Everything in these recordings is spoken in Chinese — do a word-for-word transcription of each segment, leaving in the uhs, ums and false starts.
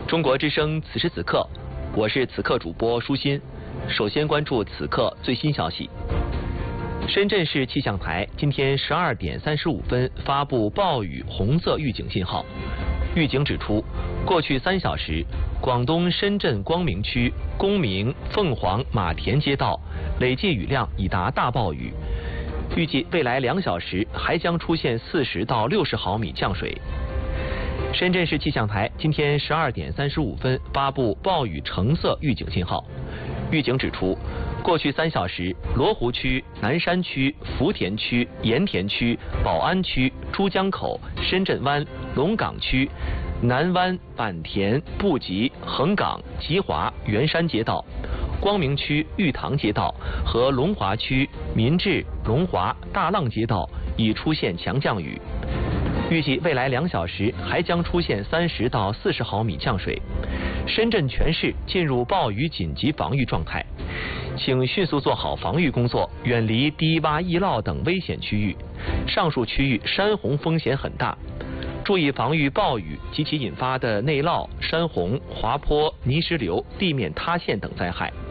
中国之声此时此刻，我是此刻主播舒心。首先关注此刻最新消息。深圳市气象台今天十二点三十五分发布暴雨红色预警信号。预警指出，过去三小时，广东深圳光明区公明、凤凰、马田街道累计雨量已达大暴雨。预计未来两小时还将出现四十到六十毫米降水。深圳市气象台今天十二点三十五分发布暴雨橙色预警信号。预警指出，过去三小时，罗湖区、南山区、福田区、盐田区、宝安区、珠江口、深圳湾、龙岗区、南湾、坂田、布吉、横岗、吉华、元山街道、光明区玉塘街道和龙华区民治、龙华、大浪街道已出现强降雨。预计未来两小时还将出现三十到四十毫米降水。深圳全市进入暴雨紧急防御状态，请迅速做好防御工作，远离低洼易涝等危险区域。上述区域山洪风险很大，注意防御暴雨及其引发的内涝、山洪、滑坡、泥石流、地面塌陷等灾害。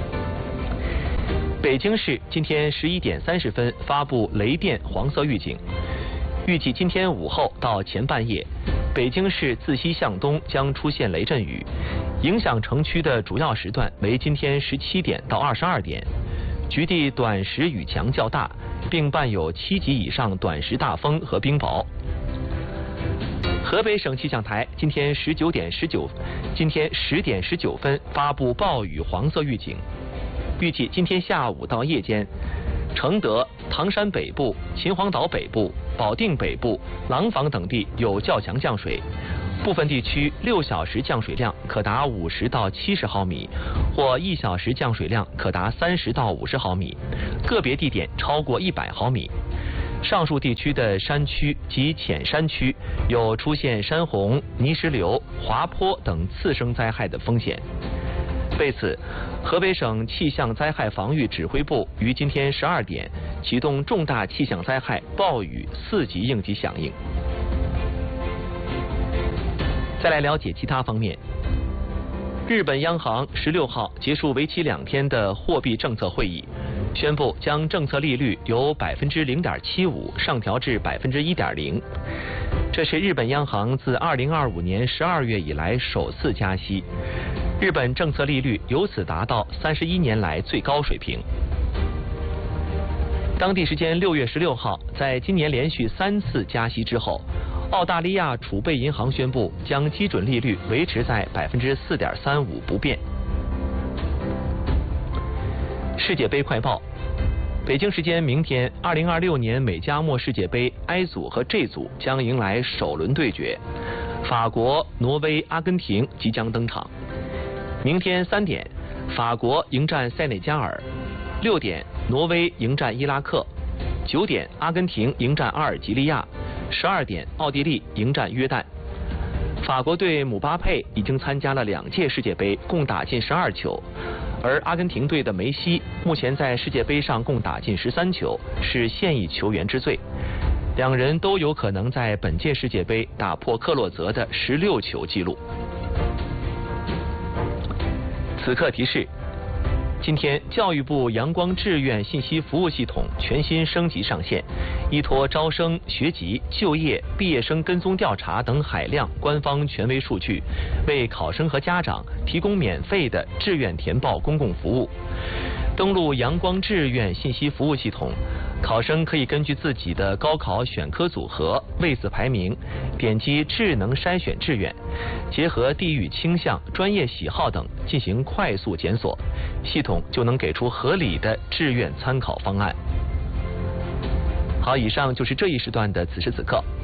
北京市今天十一点三十分发布雷电黄色预警。预计今天午后到前半夜，北京市自西向东将出现雷阵雨，影响城区的主要时段为今天十七点到二十二点，局地短时雨强较大，并伴有七级以上短时大风和冰雹。河北省气象台今天十九点十九，今天十点十九分发布暴雨黄色预警，预计今天下午到夜间，承德、唐山北部、秦皇岛北部、保定北部、廊坊等地有较强降水，部分地区六小时降水量可达五十到七十毫米，或一小时降水量可达三十到五十毫米，个别地点超过一百毫米。上述地区的山区及浅山区有出现山洪、泥石流、滑坡等次生灾害的风险。为此，河北省气象灾害防御指挥部于今天十二点启动重大气象灾害暴雨四级应急响应。再来了解其他方面，日本央行十六号结束为期两天的货币政策会议，宣布将政策利率由百分之零点七五上调至百分之一点零，这是日本央行自二零二五年十二月以来首次加息。日本政策利率由此达到三十一年来最高水平。当地时间六月十六号，在今年连续三次加息之后，澳大利亚储备银行宣布将基准利率维持在百分之四点三五不变。世界杯快报：北京时间明天，二零二六年美加墨世界杯 I 组和 J 组将迎来首轮对决，法国、挪威、阿根廷即将登场。明天三点，法国迎战塞内加尔；六点，挪威迎战伊拉克；九点，阿根廷迎战阿尔及利亚；十二点，奥地利迎战约旦。法国队姆巴佩已经参加了两届世界杯，共打进十二球，而阿根廷队的梅西目前在世界杯上共打进十三球，是现役球员之最。两人都有可能在本届世界杯打破克洛泽的十六球纪录。此刻提示：今天，教育部阳光志愿信息服务系统全新升级上线，依托招生、学籍、就业、毕业生跟踪调查等海量官方权威数据，为考生和家长提供免费的志愿填报公共服务。登录阳光志愿信息服务系统，考生可以根据自己的高考选科组合、位次排名，点击智能筛选志愿，结合地域倾向、专业喜好等进行快速检索，系统就能给出合理的志愿参考方案。好，以上就是这一时段的此时此刻。